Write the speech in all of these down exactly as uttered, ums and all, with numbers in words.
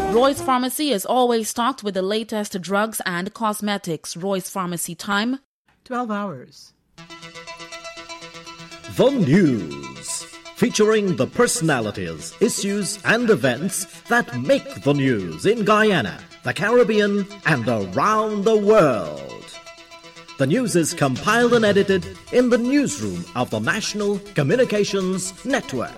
Roy's Pharmacy is always stocked with the latest drugs and cosmetics. Roy's Pharmacy time, twelve hours. The News, featuring the personalities, issues and events that make the news in Guyana, the Caribbean and around the world. The news is compiled and edited in the newsroom of the National Communications Network.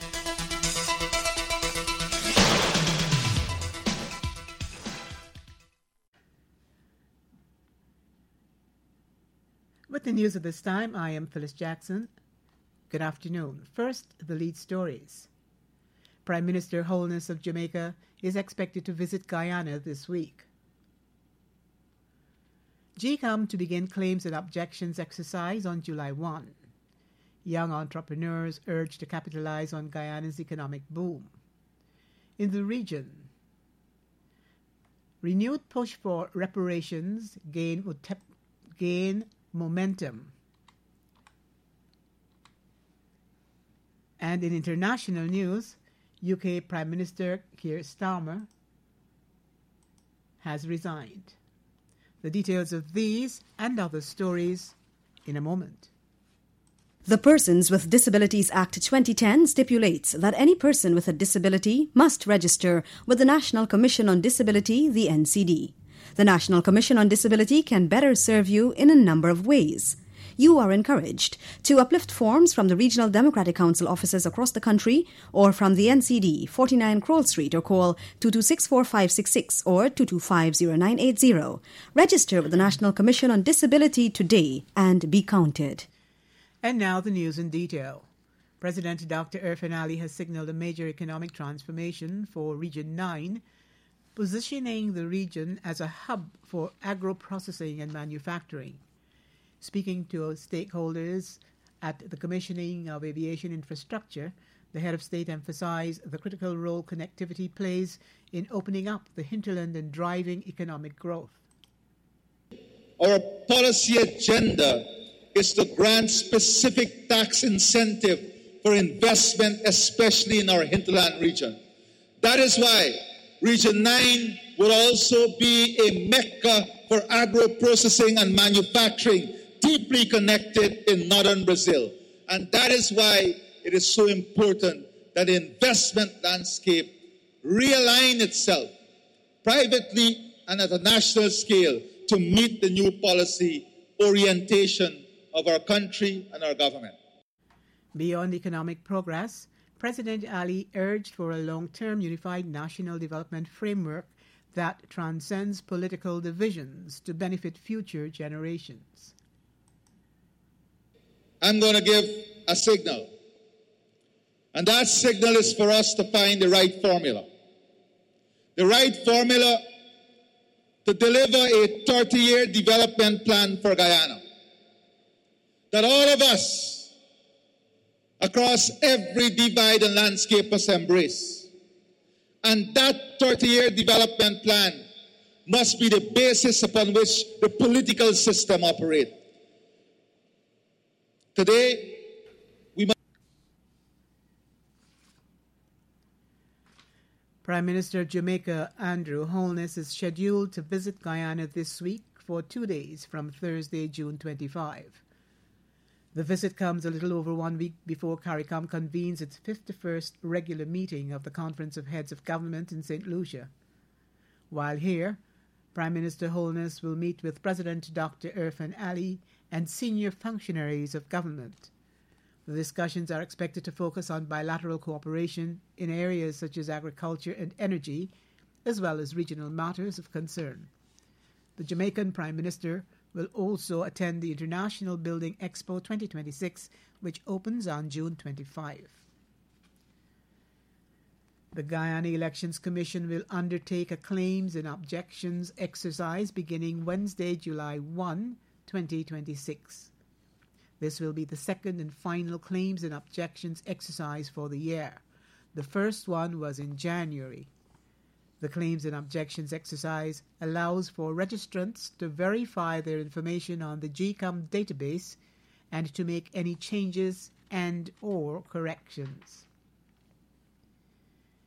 With the news at this time, I am Phyllis Jackson. Good afternoon. First, the lead stories. Prime Minister Holness of Jamaica is expected to visit Guyana this week. G C O M to begin claims and objections exercise on July first. Young entrepreneurs urged to capitalize on Guyana's economic boom. In the region, renewed push for reparations gain, gain momentum. And in international news, U K Prime Minister Keir Starmer has resigned. The details of these and other stories in a moment. The Persons with Disabilities Act twenty ten stipulates that any person with a disability must register with the National Commission on Disability, the N C D. The National Commission on Disability can better serve you in a number of ways. You are encouraged to uplift forms from the Regional Democratic Council offices across the country or from the N C D, forty-nine Kroll Street, or call two two six, four five six six or two two five, zero nine eight zero. Register with the National Commission on Disability today and be counted. And now the news in detail. President Doctor Irfaan Ali has signaled a major economic transformation for Region nine, positioning the region as a hub for agro-processing and manufacturing. Speaking to stakeholders at the commissioning of aviation infrastructure, the head of state emphasized the critical role connectivity plays in opening up the hinterland and driving economic growth. Our policy agenda is to grant specific tax incentive for investment, especially in our hinterland region. That is why Region nine will also be a mecca for agro-processing and manufacturing, deeply connected in northern Brazil. And that is why it is so important that the investment landscape realign itself privately and at a national scale to meet the new policy orientation of our country and our government. Beyond economic progress, President Ali urged for a long-term unified national development framework that transcends political divisions to benefit future generations. I'm going to give a signal. And that signal is for us to find the right formula. The right formula to deliver a thirty-year development plan for Guyana. That all of us, across every divide and landscape, must embrace. And that thirty-year development plan must be the basis upon which the political system operates. Today, we must... Prime Minister of Jamaica Andrew Holness is scheduled to visit Guyana this week for two days from Thursday, June twenty-fifth. The visit comes a little over one week before CARICOM convenes its fifty-first regular meeting of the Conference of Heads of Government in Saint Lucia. While here, Prime Minister Holness will meet with President Doctor Irfaan Ali and senior functionaries of government. The discussions are expected to focus on bilateral cooperation in areas such as agriculture and energy, as well as regional matters of concern. The Jamaican Prime Minister will also attend the International Building Expo twenty twenty-six, which opens on June twenty-fifth. The Guyana Elections Commission will undertake a claims and objections exercise beginning Wednesday, July first, twenty twenty-six. This will be the second and final claims and objections exercise for the year. The first one was in January. The claims and objections exercise allows for registrants to verify their information on the G C O M database and to make any changes and or corrections.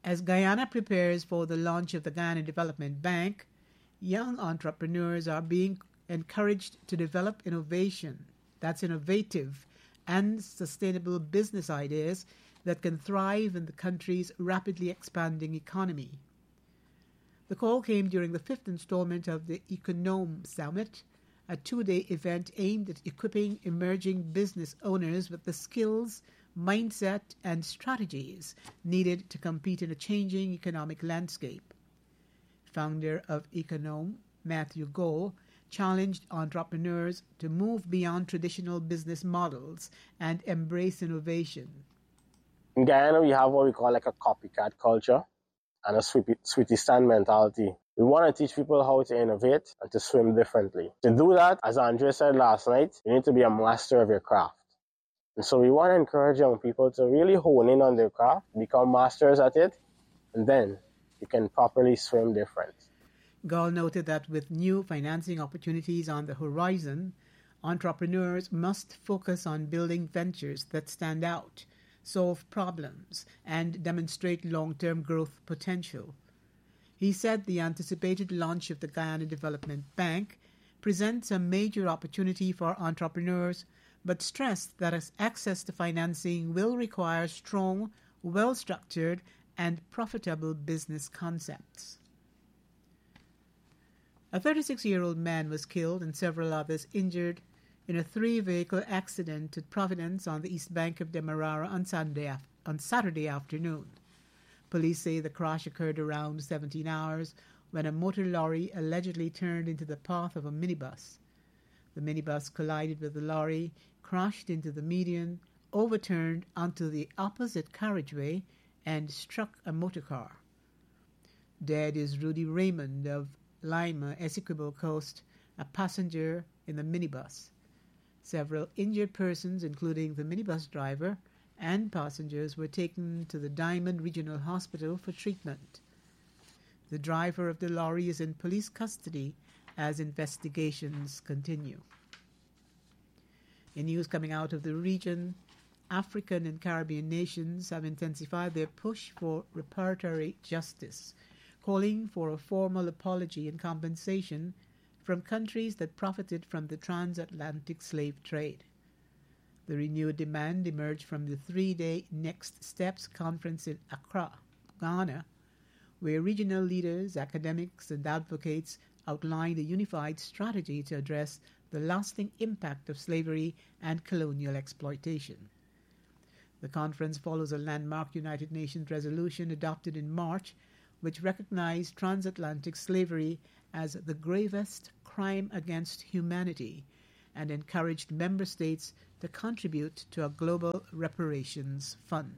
As Guyana prepares for the launch of the Guyana Development Bank, young entrepreneurs are being encouraged to develop innovation, that's innovative and sustainable business ideas that can thrive in the country's rapidly expanding economy. The call came during the fifth installment of the Econome Summit, a two-day event aimed at equipping emerging business owners with the skills, mindset, and strategies needed to compete in a changing economic landscape. Founder of Econome, Matthew Gohl, challenged entrepreneurs to move beyond traditional business models and embrace innovation. In Guyana, we have what we call like a copycat culture and a sweetie, sweetie stand mentality. We want to teach people how to innovate and to swim differently. To do that, as Andre said last night, you need to be a master of your craft. And so we want to encourage young people to really hone in on their craft, become masters at it, and then you can properly swim different. Gohl noted that with new financing opportunities on the horizon, entrepreneurs must focus on building ventures that stand out, solve problems, and demonstrate long-term growth potential. He said the anticipated launch of the Guyana Development Bank presents a major opportunity for entrepreneurs, but stressed that access to financing will require strong, well-structured, and profitable business concepts. A thirty-six-year-old man was killed and several others injured in a three-vehicle accident at Providence on the east bank of Demerara on Sunday af- on Saturday afternoon. Police say the crash occurred around seventeen hours when a motor lorry allegedly turned into the path of a minibus. The minibus collided with the lorry, crashed into the median, overturned onto the opposite carriageway, and struck a motorcar. Dead is Rudy Raymond of Lima, Essequibo Coast, a passenger in the minibus. Several injured persons, including the minibus driver and passengers, were taken to the Diamond Regional Hospital for treatment. The driver of the lorry is in police custody as investigations continue. In news coming out of the region, African and Caribbean nations have intensified their push for reparatory justice, calling for a formal apology and compensation from countries that profited from the transatlantic slave trade. The renewed demand emerged from the three-day Next Steps conference in Accra, Ghana, where regional leaders, academics, and advocates outlined a unified strategy to address the lasting impact of slavery and colonial exploitation. The conference follows a landmark United Nations resolution adopted in March, which recognized transatlantic slavery as the gravest crime against humanity and encouraged member states to contribute to a global reparations fund.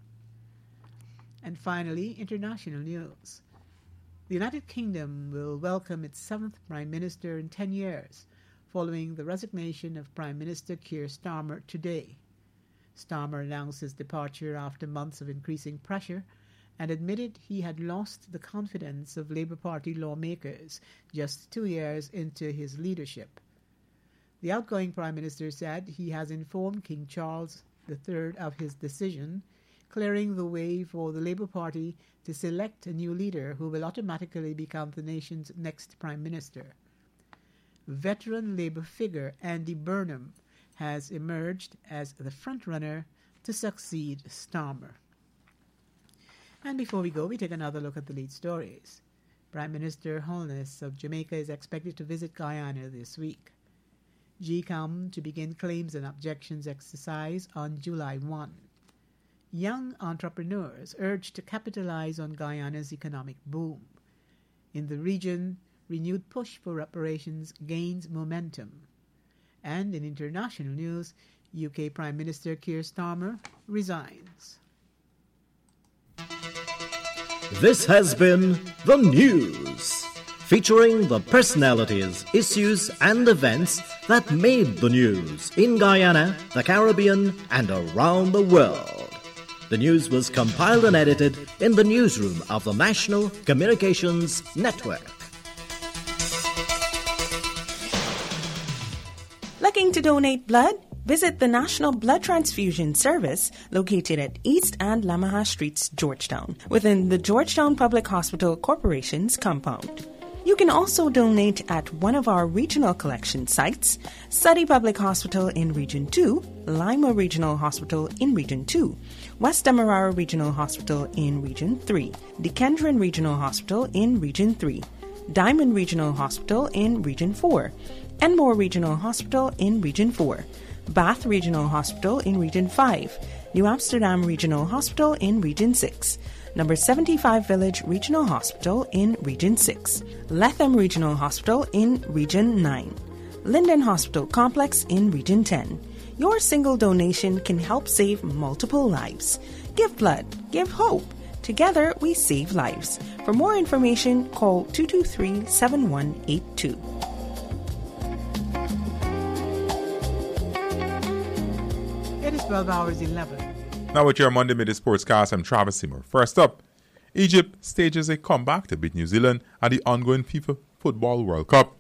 And finally, international news. The United Kingdom will welcome its seventh Prime Minister in ten years, following the resignation of Prime Minister Keir Starmer today. Starmer announced his departure after months of increasing pressure and admitted he had lost the confidence of Labour Party lawmakers just two years into his leadership. The outgoing Prime Minister said he has informed King Charles the Third of his decision, clearing the way for the Labour Party to select a new leader who will automatically become the nation's next Prime Minister. Veteran Labour figure Andy Burnham has emerged as the frontrunner to succeed Starmer. And before we go, we take another look at the lead stories. Prime Minister Holness of Jamaica is expected to visit Guyana this week. G C O M to begin claims and objections exercise on July first. Young entrepreneurs urged to capitalize on Guyana's economic boom. In the region, renewed push for reparations gains momentum. And in international news, U K Prime Minister Keir Starmer resigns. This has been The News, featuring the personalities, issues, and events that made the news in Guyana, the Caribbean, and around the world. The news was compiled and edited in the newsroom of the National Communications Network. Looking to donate blood? Visit the National Blood Transfusion Service located at East and Lamaha Streets, Georgetown, within the Georgetown Public Hospital Corporation's compound. You can also donate at one of our regional collection sites, Surrey Public Hospital in Region two, Lima Regional Hospital in Region two, West Demerara Regional Hospital in Region three, Dequendron Regional Hospital in Region three, Diamond Regional Hospital in Region four, Enmore Regional Hospital in Region four, Bath Regional Hospital in Region five, New Amsterdam Regional Hospital in Region six, Number seventy-five Village Regional Hospital in Region six, Letham Regional Hospital in Region nine, Linden Hospital Complex in Region ten. Your single donation can help save multiple lives. Give blood, give hope. Together we save lives. For more information, call two two three, seven one eight two. It is twelve hours eleven. Now with your Monday Midday Sportscast, I'm Travis Seymour. First up, Egypt stages a comeback to beat New Zealand at the ongoing FIFA Football World Cup.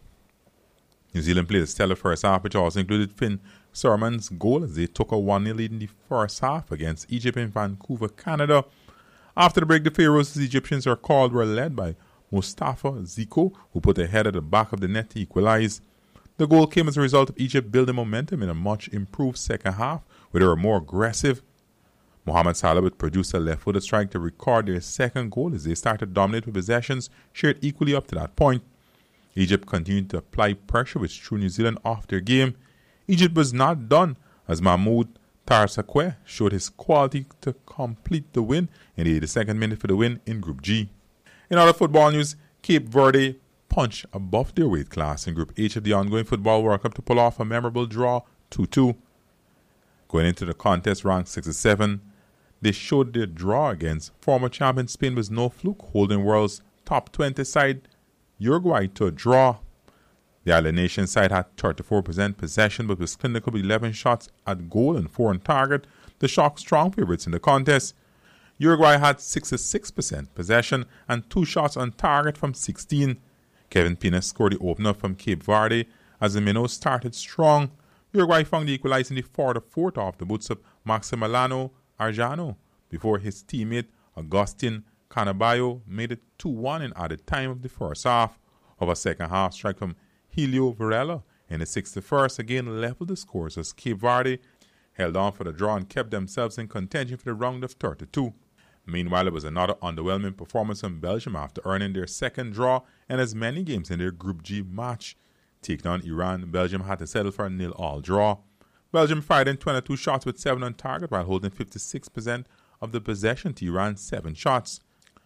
New Zealand played a stellar first half, which also included Finn Surman's goal as they took a one nil lead in the first half against Egypt in Vancouver, Canada. After the break, the Pharaohs, as the Egyptians are called, were led by Mustafa Ziko, who put a head at the back of the net to equalize. The goal came as a result of Egypt building momentum in a much improved second half, where they were more aggressive. Mohamed Salah would produce a left-footed strike to record their second goal as they started to dominate with possessions shared equally up to that point. Egypt continued to apply pressure, which threw New Zealand off their game. Egypt was not done as Mahmoud Tarsakwe showed his quality to complete the win in the eighty-second minute for the win in Group G. In other football news, Cape Verde punched above their weight class in Group H of the ongoing Football World Cup to pull off a memorable draw two two. Going into the contest ranked sixty-seven, they showed their draw against former champion Spain was no fluke, holding world's top twenty side Uruguay to a draw. The Island Nation side had thirty-four percent possession but was clinical with eleven shots at goal and four on target, the shock strong favourites in the contest. Uruguay had sixty-six percent possession and two shots on target from sixteen. Kevin Pina scored the opener from Cape Verde as the Minnows started strong. Uruguay found the equalizer in the forty-fourth off the boots of Maximiliano Arjano before his teammate Agustin Canaballo made it two one in added time of the first half. Of a second half strike from Helio Varela in the sixty-first again leveled the scores as Cape Verde held on for the draw and kept themselves in contention for the round of thirty-two. Meanwhile, it was another underwhelming performance from Belgium after earning their second draw and as many games in their Group G match. Taking on Iran, Belgium had to settle for a nil-all draw. Belgium fired in twenty-two shots with seven on target while holding fifty-six percent of the possession to Iran's seven shots.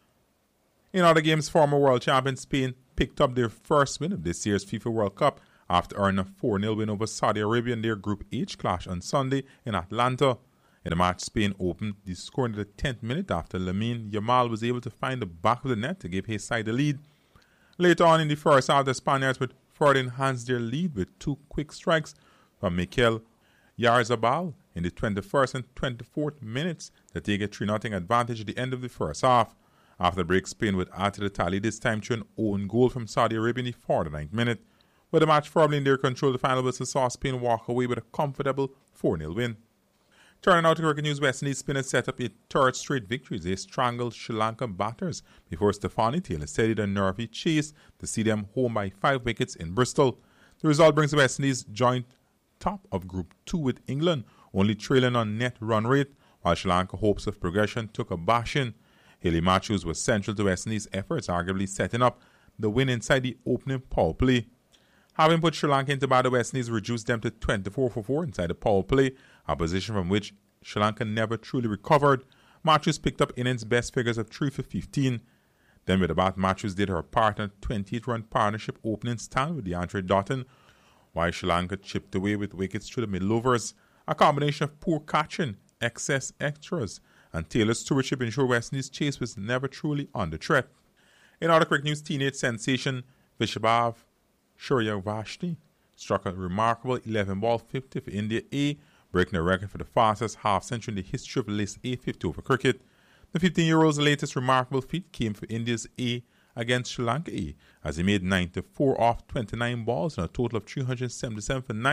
In other games, former world champion Spain picked up their first win of this year's FIFA World Cup after earning a four nil win over Saudi Arabia in their Group H clash on Sunday in Atlanta. In the match, Spain opened the scoring in the tenth minute after Lamine Yamal was able to find the back of the net to give his side the lead. Later on in the first half, the Spaniards would further enhance their lead with two quick strikes from Mikel Yarzabal in the twenty-first and twenty-fourth minutes to take a three nothing advantage at the end of the first half. After the break, Spain would add to the tally, this time to an own goal from Saudi Arabia in the forty-ninth minute. With the match firmly in their control, the final whistle saw Spain walk away with a comfortable four nil win. Turning out to cricket news, West Indies spinners set up a third straight victory as they strangled Sri Lanka batters before Stefani Taylor steadied a nervy chase to see them home by five wickets in Bristol. The result brings the West Indies joint top of Group two with England, only trailing on net run rate, while Sri Lanka hopes of progression took a bashing. Haley Matthews was central to West Indies' efforts, arguably setting up the win inside the opening power play. Having put Sri Lanka into battle, West Indies reduced them to twenty-four for four inside the power play, a position from which Sri Lanka never truly recovered. Matthews picked up innings best figures of three for fifteen. Then with the bat, Matthews did her part in a twenty-eight run partnership opening stand with DeAndre Dotton, while Sri Lanka chipped away with wickets through the middle overs. A combination of poor catching, excess extras, and Taylor's stewardship ensured West Indies' chase was never truly under threat. In other cricket news, teenage sensation Vishabhav Suryavashni struck a remarkable eleven ball fifty for India A, breaking the record for the fastest half-century in the history of List A fifty over cricket. The fifteen-year-old's latest remarkable feat came for India's A against Sri Lanka A, as he made ninety-four off twenty-nine balls and a total of three hundred seventy-seven for nine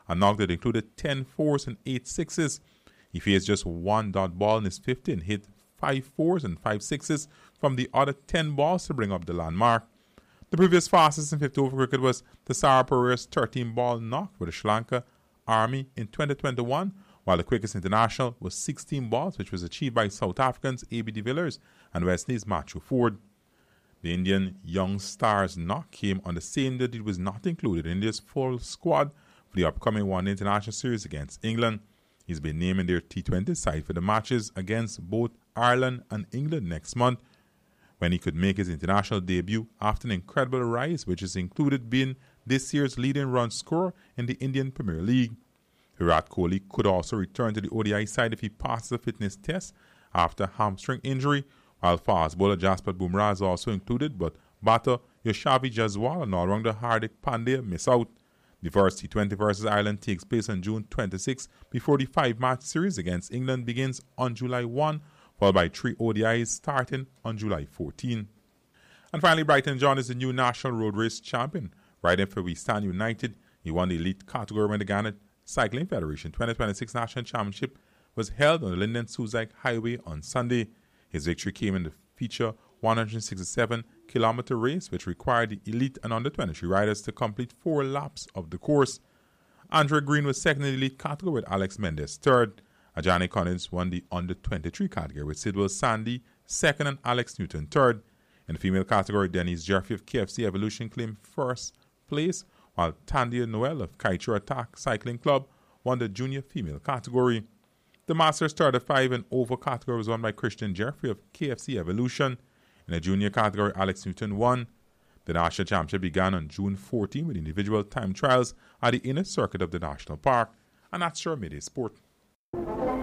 a knock that included ten fours and eight sixes. He faced just one dot ball in his fifty and hit five fours and five sixes from the other ten balls to bring up the landmark. The previous fastest in fifty over cricket was Thassara Pereira's thirteen ball knock for the Sri Lanka Army in twenty twenty-one, while the quickest international was sixteen balls, which was achieved by South Africans A B de Villiers and West Indies Matthew Ford. The Indian Young Stars knock came on the same day that it was not included in India's full squad for the upcoming One Day International Series against England. He's been named in their T twenty side for the matches against both Ireland and England next month, when he could make his international debut after an incredible rise, which is included being this year's leading run scorer in the Indian Premier League. Virat Kohli could also return to the O D I side if he passes the fitness test after hamstring injury, while fast bowler Jasprit Bumrah is also included, but batter Yashasvi Jaiswal and all-rounder Hardik Pandya miss out. The first T twenty versus Ireland takes place on June twenty-sixth before the five-match series against England begins on July first, followed by three O D Is starting on July fourteenth. And finally, Brighton John is the new National Road Race champion. Riding for We Stand United, he won the elite category when the Ghana Cycling Federation twenty twenty-six National Championship was held on the Linden Suzac Highway on Sunday. His victory came in the feature one hundred sixty-seven kilometer race, which required the elite and under twenty-three riders to complete four laps of the course. Andre Green was second in the elite category with Alex Mendes third. Ajani Collins won the under twenty-three category with Sidwell Sandy second and Alex Newton third. In the female category, Denise Jeffrey of K F C Evolution claimed first place, while Tandia Noel of Kaitra Attack Cycling Club won the junior female category. The Masters thirty five and over category was won by Christian Jeffrey of K F C Evolution. In the junior category, Alex Newton won. The National Championship began on June fourteenth with individual time trials at the inner circuit of the National Park. And that's your midday sport.